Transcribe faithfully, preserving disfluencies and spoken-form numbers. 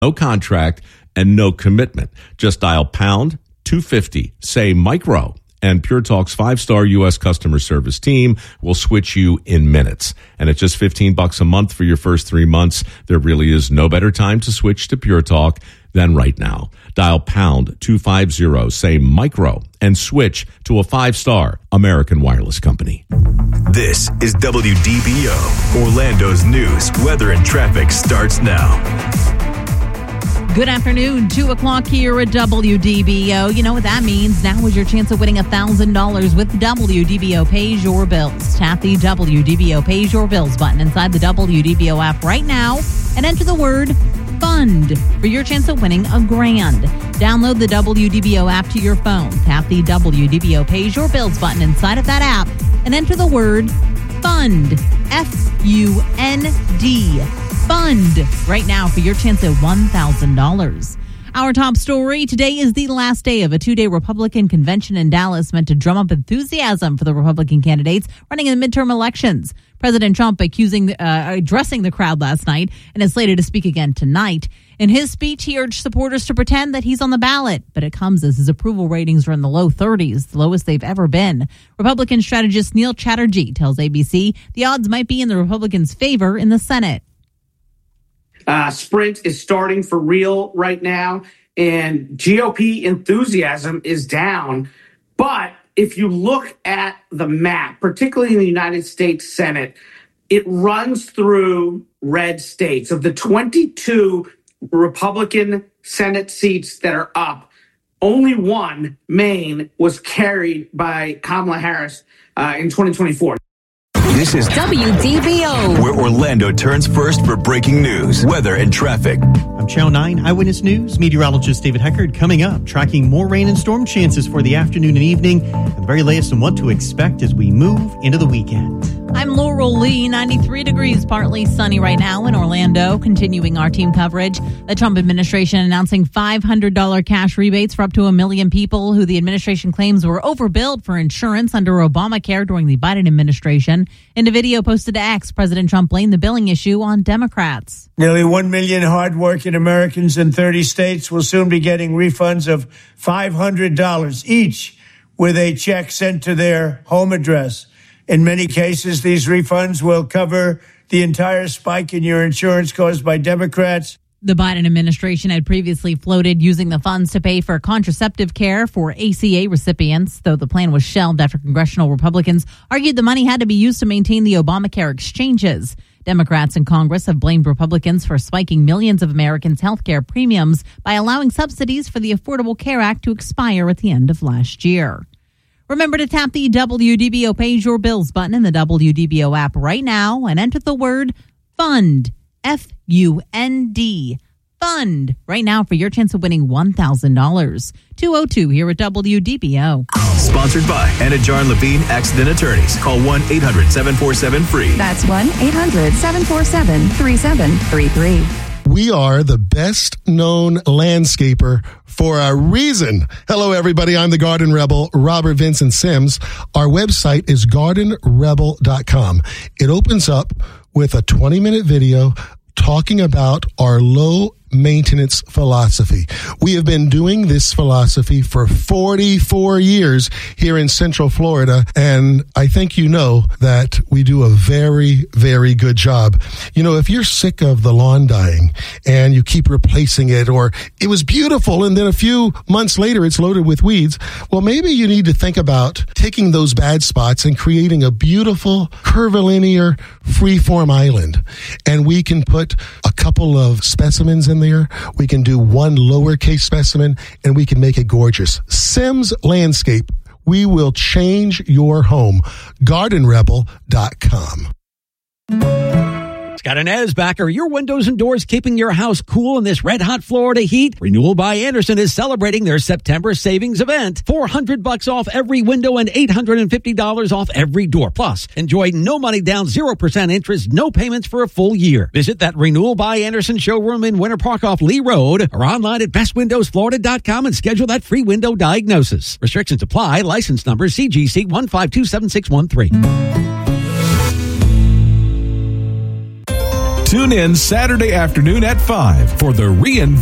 No contract and no commitment. Just dial pound two fifty, say micro, and Pure Talk's five-star U S customer service team will switch you in minutes. And at just fifteen bucks a month for your first three months, there really is no better time to switch to Pure Talk than right now. Dial pound two fifty, say micro, and switch to a five-star American Wireless company. This is W D B O. Orlando's news, weather, and traffic starts now. Good afternoon, two o'clock here at W D B O. You know what that means. Now is your chance of winning one thousand dollars with W D B O Pays Your Bills. Tap the W D B O Pays Your Bills button inside the W D B O app right now and enter the word FUND for your chance of winning a grand. Download the W D B O app to your phone. Tap the W D B O Pays Your Bills button inside of that app and enter the word FUND. F U N D. Fund right now for your chance at one thousand dollars. Our top story today is the last day of a two-day Republican convention in Dallas meant to drum up enthusiasm for the Republican candidates running in the midterm elections. President Trump accusing, uh, addressing the crowd last night and is slated to speak again tonight. In his speech, he urged supporters to pretend that he's on the ballot, but it comes as his approval ratings are in the low thirties, the lowest they've ever been. Republican strategist Neil Chatterjee tells A B C the odds might be in the Republicans' favor in the Senate. Uh, Sprint is starting for real right now, and G O P enthusiasm is down. But if you look at the map, particularly in the United States Senate, it runs through red states. Of the twenty-two Republican Senate seats that are up, only one, Maine, was carried by Kamala Harris uh, in twenty twenty-four. This is W D B O, where Orlando turns first for breaking news, weather, and traffic. I'm Channel nine Eyewitness News meteorologist David Heckard. Coming up, tracking more rain and storm chances for the afternoon and evening, and the very latest on what to expect as we move into the weekend. I'm Laurel Lee, ninety-three degrees, partly sunny right now in Orlando. Continuing our team coverage, the Trump administration announcing five hundred dollars cash rebates for up to a million people who the administration claims were overbilled for insurance under Obamacare during the Biden administration. In a video posted to X, President Trump blamed the billing issue on Democrats. Nearly one million hardworking Americans in thirty states will soon be getting refunds of five hundred dollars each with a check sent to their home address. In many cases, these refunds will cover the entire spike in your insurance caused by Democrats. The Biden administration had previously floated using the funds to pay for contraceptive care for A C A recipients, though the plan was shelved after congressional Republicans argued the money had to be used to maintain the Obamacare exchanges. Democrats in Congress have blamed Republicans for spiking millions of Americans' health care premiums by allowing subsidies for the Affordable Care Act to expire at the end of last year. Remember to tap the W D B O Pays Your Bills button in the W D B O app right now and enter the word FUND, F U N D, FUND, right now for your chance of winning one thousand dollars. two oh two here at W D B O. Sponsored by Anna Jarn Levine Accident Attorneys. Call one eight hundred seven four seven free. That's one eight hundred seven four seven three seven three three. We are the best known landscaper for a reason. Hello, everybody. I'm the Garden Rebel, Robert Vincent Sims. Our website is garden rebel dot com. It opens up with a twenty minute video talking about our low maintenance philosophy. We have been doing this philosophy for forty-four years here in Central Florida, and I think you know that we do a very, very good job. You know, if you're sick of the lawn dying and you keep replacing it, or it was beautiful and then a few months later it's loaded with weeds, well, maybe you need to think about taking those bad spots and creating a beautiful curvilinear freeform island. And we can put a couple of specimens in there. We can do one lowercase specimen, and we can make it gorgeous. Sims Landscape. We will change your home. garden rebel dot com. Scott Inez back. Are your windows and doors keeping your house cool in this red-hot Florida heat? Renewal by Andersen is celebrating their September savings event. four hundred bucks off every window and eight hundred fifty dollars off every door. Plus, enjoy no money down, zero percent interest, no payments for a full year. Visit that Renewal by Andersen showroom in Winter Park off Lee Road or online at best windows florida dot com and schedule that free window diagnosis. Restrictions apply. License number C G C one five two seven six one three. Tune in Saturday afternoon at five for the Reinvent